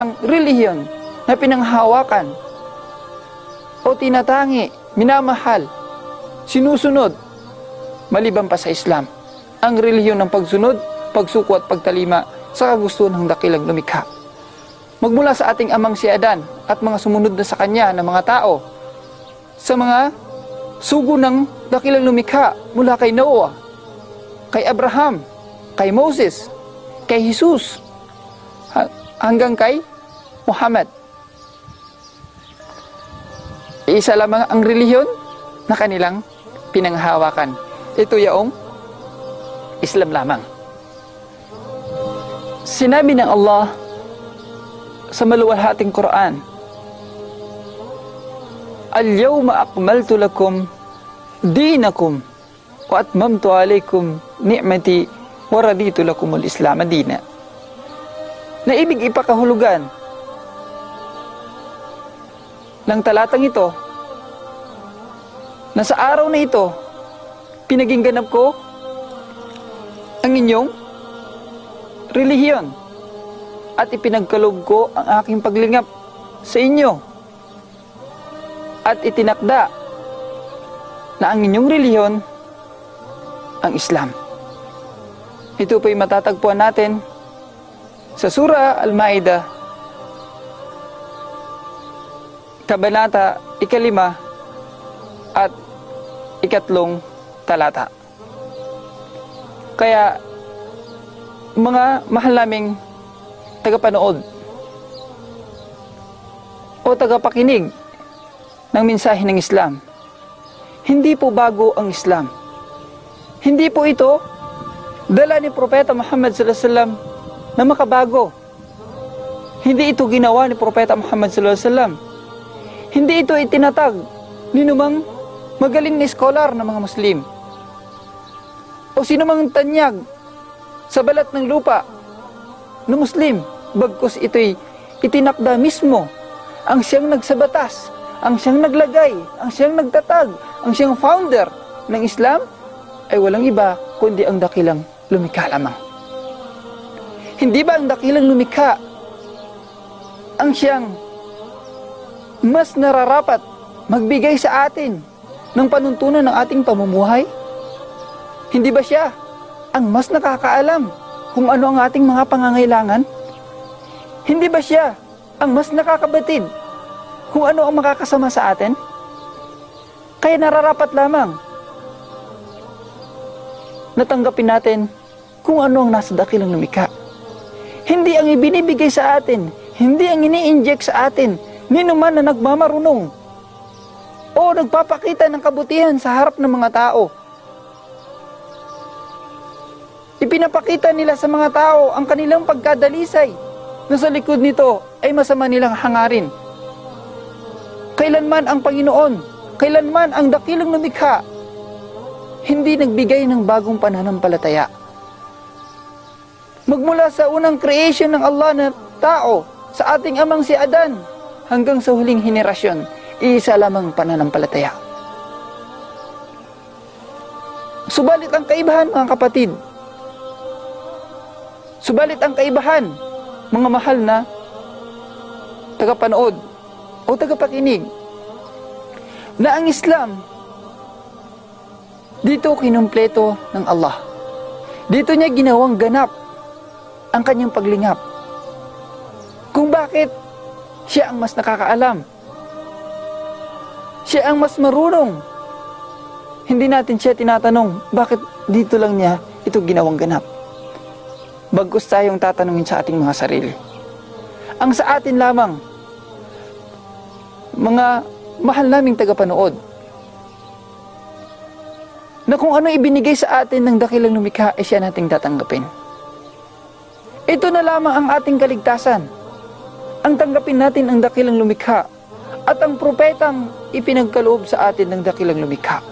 relihiyon na pinanghawakan o tinatangi, minamahal, sinusunod maliban pa sa Islam, ang relihiyon ng pagsunod, pagsuko at pagtalima sa kagustuhan ng dakilang lumikha. Magmula sa ating amang si Adan at mga sumunod na sa kanya na mga tao, sa mga sugo ng dakilang lumikha mula kay Noah, kay Abraham, kay Moses, kay Jesus, hanggang kay Muhammad. Isa lamang ang relihiyon na kanilang pinanghawakan. Ito yaong Islam lamang. Sinabi ng Allah sa maluwalhating Quran, Al-yawma akmaltu lakum dinakum wa atmamtu alaykum ni'mati wa raditu lakum al-Islam dina. Na ibig ipakahulugan ng talatang ito na sa araw na ito pinaging ganap ko ang inyong relihiyon at ipinagkaloob ko ang aking paglingap sa inyo at itinakda na ang inyong relihiyon ang Islam. Ito po'y matatagpuan natin sa Surah Al-Ma'idah, Kabanata 5 at 3 talata. Kaya, mga mahal naming tagapanood o tagapakinig ng mensahe ng Islam, hindi po bago ang Islam. Hindi po ito dala ni Propeta Muhammad sallallahu alaihi wasallam na makabago. Hindi ito ginawa ni Propeta Muhammad sallallahu alaihi wasallam. Hindi ito itinatag ni numang magaling na scholar ng mga Muslim o sinumang tanyag sa balat ng lupa na Muslim, bagkus ito'y itinakda mismo ang siyang nagsabatas, ang siyang naglagay, ang siyang nagtatag, ang siyang founder ng Islam ay walang iba kundi ang dakilang lumikha lamang. Hindi ba ang dakilang lumikha ang siyang mas nararapat magbigay sa atin ng panuntunan ng ating pamumuhay? Hindi ba siya ang mas nakakaalam kung ano ang ating mga pangangailangan? Hindi ba siya ang mas nakakabatid kung ano ang makakasama sa atin? Kaya nararapat lamang natanggapin natin kung ano ang nasa dakilang lumikha. Hindi ang ibinibigay sa atin, hindi ang ini-inject sa atin ninuman na nagmamarunong o nagpapakita ng kabutihan sa harap ng mga tao. Ipinapakita nila sa mga tao ang kanilang pagkadalisay na sa likod nito ay masama nilang hangarin. Kailanman ang Panginoon, kailanman ang dakilang lumikha hindi nagbigay ng bagong pananampalataya. Magmula sa unang creation ng Allah na tao, sa ating amang si Adan, hanggang sa huling henerasyon, isa lamang pananampalataya. Subalit ang kaibahan, mga kapatid, subalit ang kaibahan, mga mahal na tagapanood o tagapakinig, na ang Islam dito kinumpleto ng Allah. Dito niya ginawang ganap ang kanyang paglingap. Kung bakit siya ang mas nakakaalam, siya ang mas marunong. Hindi natin siya tinatanong bakit dito lang niya ito ginawang ganap. Bagkus tayong tatanungin sa ating mga sarili. Ang sa atin lamang, mga mahal naming tagapanood, na kung ano ibinigay sa atin ng dakilang lumikha ay siya nating tatanggapin. Ito na lamang ang ating kaligtasan. Ang tanggapin natin ang dakilang lumikha at ang propetang ipinagkaloob sa atin ng dakilang lumikha.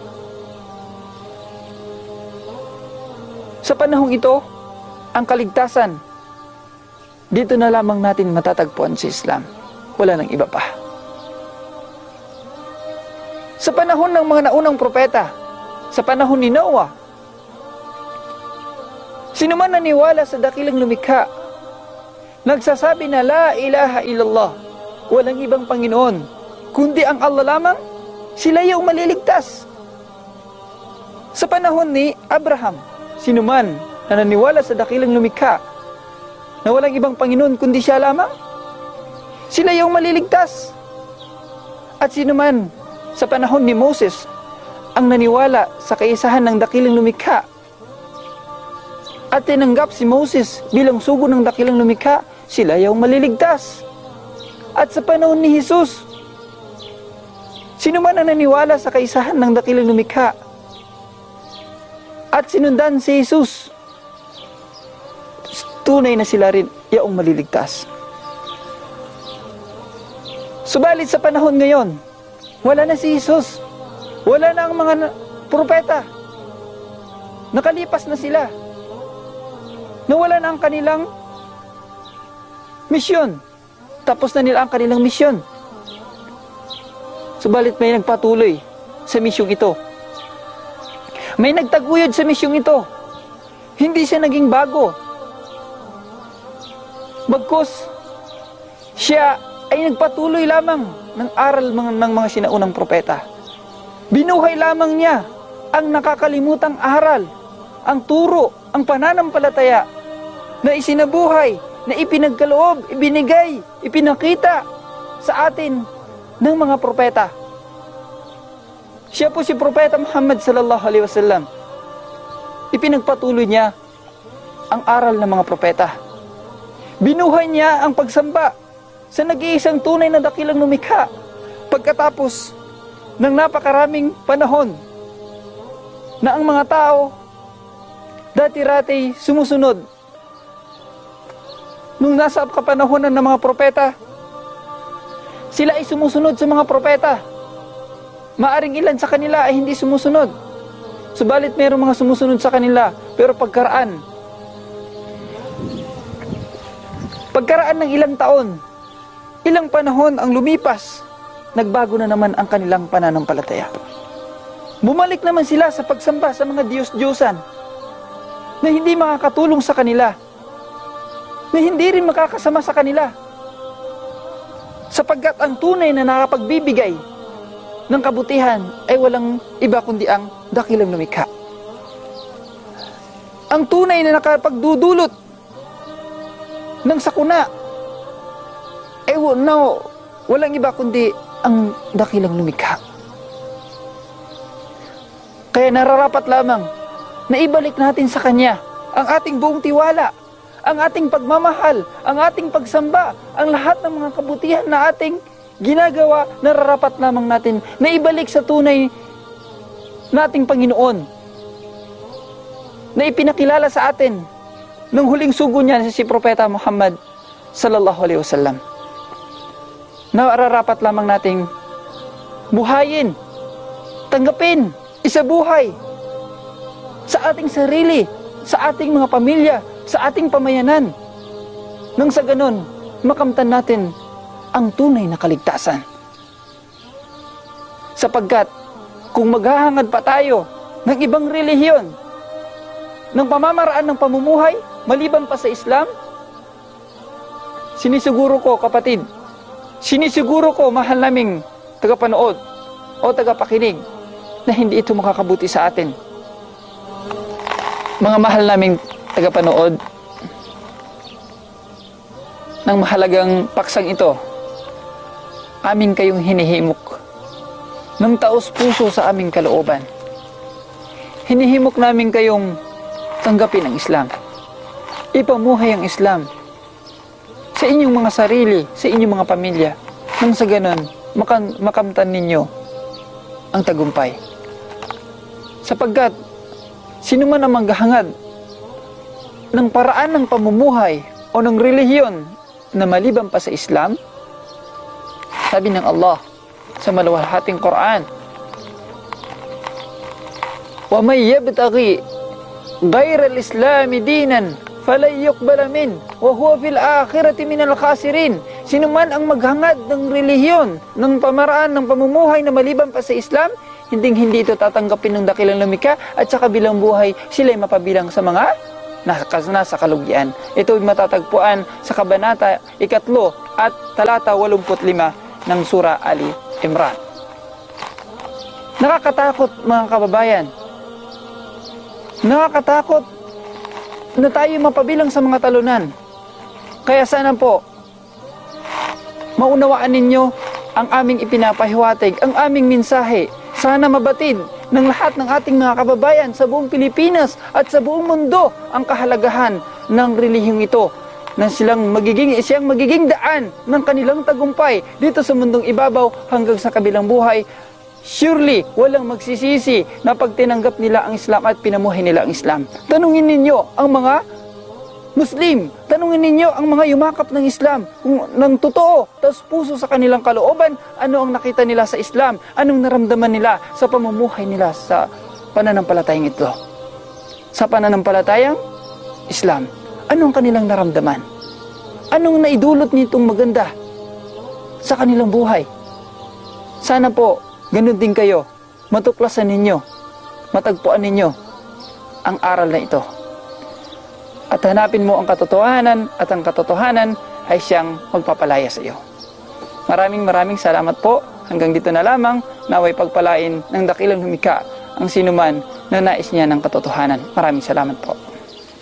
Sa panahong ito, ang kaligtasan, dito na lamang natin matatagpuan sa Islam. Wala nang iba pa. Sa panahon ng mga naunang propeta, sa panahon ni Noah, sino man naniwala sa dakilang lumikha, nagsasabi na la ilaha illallah, walang ibang Panginoon, kundi ang Allah lamang, sila yung maliligtas. Sa panahon ni Abraham, sinuman na naniwala sa dakilang lumikha, na walang ibang Panginoon kundi siya lamang, sila yung maliligtas. At sinuman sa panahon ni Moses, ang naniwala sa kaisahan ng dakilang lumikha, at tinanggap si Moses bilang sugo ng dakilang lumikha, sila yung maliligtas. At sa panahon ni Jesus, sinuman ang naniwala sa kaisahan ng dakilang lumikha, at sinundan si Jesus, tunay na sila rin yaong maliligtas. Subalit sa panahon ngayon, wala na si Jesus, wala na ang mga propeta, nakalipas na sila, nawala na ang kanilang misyon, tapos na nila ang kanilang misyon. Subalit may nagpatuloy sa misyong ito, may nagtaguyod sa misyong ito, hindi siya naging bago, bagkus siya ay nagpatuloy lamang ng aral ng mga sinaunang propeta. Binuhay lamang niya ang nakakalimutang aral, ang turo, ang pananampalataya na isinabuhay, na ipinagkaloob, ibinigay, ipinakita sa atin ng mga propeta. Siya po si Propeta Muhammad sallallahu alaihi wasallam. Ipinagpatuloy niya ang aral ng mga propeta. Binuhay niya ang pagsamba sa nag-iisang tunay na dakilang lumikha pagkatapos ng napakaraming panahon na ang mga tao dati-rati sumusunod. Nung nasa kapanahonan ng mga propeta, sila ay sumusunod sa mga propeta. Maaring ilan sa kanila ay hindi sumusunod, subalit mayroong mga sumusunod sa kanila. Pero pagkaraan ng ilang taon, ilang panahon ang lumipas, nagbago na naman ang kanilang pananampalataya. Bumalik naman sila sa pagsamba sa mga Diyos-Diyosan na hindi makakatulong sa kanila, na hindi rin makakasama sa kanila, sapagkat ang tunay na nakapagbibigay ng kabutihan ay walang iba kundi ang dakilang lumikha. Ang tunay na nakapagdudulot ng sakuna ay walang iba kundi ang dakilang lumikha. Kaya nararapat lamang na ibalik natin sa Kanya ang ating buong tiwala, ang ating pagmamahal, ang ating pagsamba, ang lahat ng mga kabutihan na ating ginagawa. Nararapat lamang natin na ibalik sa tunay nating Panginoon na ipinakilala sa atin nung huling sugo niya si Propeta Muhammad sallallahu alaihi wasallam. Nararapat lamang nating buhayin, tanggapin, isabuhay sa ating sarili, sa ating mga pamilya, sa ating pamayanan, nang sa ganon makamtan natin ang tunay na kaligtasan. Sapagkat kung maghahangad pa tayo ng ibang relihiyon, ng pamamaraan ng pamumuhay maliban pa sa Islam, sinisiguro ko, kapatid, sinisiguro ko, mahal naming tagapanood o tagapakinig, na hindi ito makakabuti sa atin. Mga mahal naming tagapanood, ng mahalagang paksang ito, amin kayong hinihimok ng taos puso sa aming kalooban. Hinihimok namin kayong tanggapin ang Islam, ipamuhay ang Islam sa inyong mga sarili, sa inyong mga pamilya, nang sa ganon makamtan ninyo ang tagumpay. Sapagkat sino man ang maghahangad ng paraan ng pamumuhay o ng relihiyon na maliban pa sa Islam, sabi ng Allah sa maluwalhating Quran, wa may yabtaghi ghayra al-islami dinan falan yuqbala min wa huwa fil akhirati minal khasirin. Sino man ang maghangad ng relihiyon, ng pamaraan ng pamumuhay na maliban pa sa Islam, hindi ito tatanggapin ng dakilang lumikha, at sa kabilang buhay sila'y mapabilang sa mga nasa kalugian. Ito ay matatagpuan sa Kabanata 3 at talata 85 ng Surah Ali Imran. Nakakatakot mga kababayan. Nakakatakot na tayo mapabilang sa mga talunan. Kaya sana po, maunawaan ninyo ang aming ipinapahiwatig, ang aming mensahe. Sana mabatid ng lahat ng ating mga kababayan sa buong Pilipinas at sa buong mundo ang kahalagahan ng relihiyong ito, na siyang magiging daan ng kanilang tagumpay dito sa mundong ibabaw hanggang sa kabilang buhay. Surely, walang magsisisi na pag tinanggap nila ang Islam at pinamuhay nila ang Islam. Tanungin ninyo ang mga Muslim, tanungin ninyo ang mga yumakap ng Islam kung ng totoo, tapos puso sa kanilang kalooban, ano ang nakita nila sa Islam, anong naramdaman nila sa pamumuhay nila sa pananampalatayang ito. Sa pananampalatayang Islam, anong kanilang naramdaman? Anong naidulot nitong maganda sa kanilang buhay? Sana po, ganun din kayo, matuklasan ninyo, matagpuan ninyo ang aral na ito. At hanapin mo ang katotohanan at ang katotohanan ay siyang magpapalaya sa iyo. Maraming salamat po. Hanggang dito na lamang, naway pagpalain ng dakilang lumikha ang sinuman na nais niya ng katotohanan. Maraming salamat po.